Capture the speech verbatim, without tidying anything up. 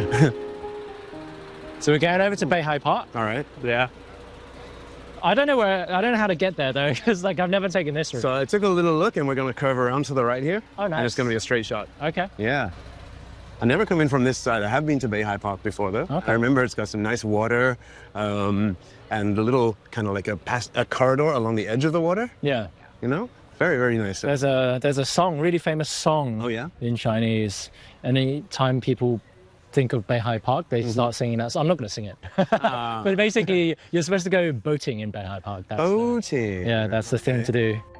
So we're going over to Beihai Park. All right. Yeah. I don't know where, I don't know how to get there though, because like I've never taken this route. So I took a little look and we're going to curve around to the right here. Oh, nice. And it's going to be a straight shot. Okay. Yeah. I never come in from this side. I have been to Beihai Park before though. Okay. I remember it's got some nice water um, and a little kind of like a, past, a corridor along the edge of the water. Yeah. You know? Very, very nice. There's a, there's a song, really famous song. Oh, yeah? In Chinese. Anytime people think of Beihai Park, they mm-hmm. start singing that. So I'm not going to sing it. ah. But basically, you're supposed to go boating in Beihai Park. That's boating. The, yeah, that's the thing okay. to do.